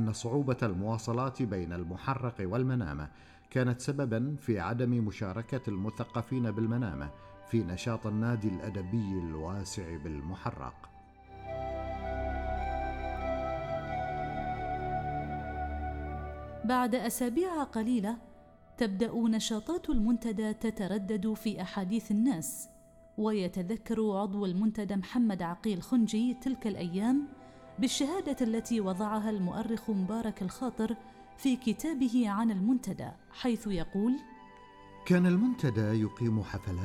أن صعوبة المواصلات بين المحرق والمنامة كانت سببا في عدم مشاركة المثقفين بالمنامة في نشاط النادي الأدبي الواسع بالمحرق. بعد أسابيع قليلة تبدأ نشاطات المنتدى تتردد في أحاديث الناس، ويتذكر عضو المنتدى محمد عقيل خنجي تلك الأيام بالشهادة التي وضعها المؤرخ مبارك الخاطر في كتابه عن المنتدى، حيث يقول: كان المنتدى يقيم حفلات